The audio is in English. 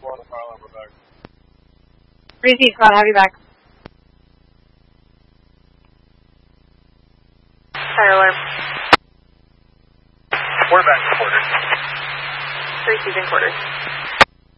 3C squad, have you back. Fire alarm. We're back to quarters. 3C's in quarters.